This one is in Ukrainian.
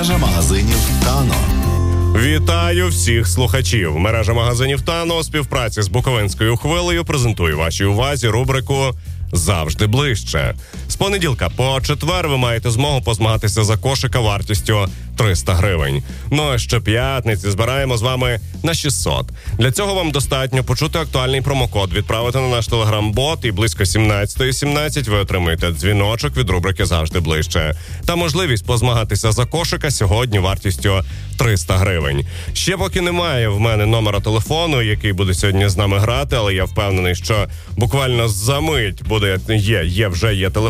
Мережа магазинів «Тано». Вітаю всіх слухачів. Мережа магазинів «Тано» у співпраці з Буковинською хвилею презентує вашій увазі рубрику «Завжди ближче». З понеділка по четвер ви маєте змогу позмагатися за кошика вартістю 300 гривень. Ну а щоп'ятниці збираємо з вами на 600. Для цього вам достатньо почути актуальний промокод, відправити на наш телеграм-бот, і близько 17:17 ви отримаєте дзвіночок від рубрики «Завжди ближче» та можливість позмагатися за кошика сьогодні вартістю 300 гривень. Ще поки немає в мене номера телефону, який буде сьогодні з нами грати, але я впевнений, що буквально за мить буде, є телефон.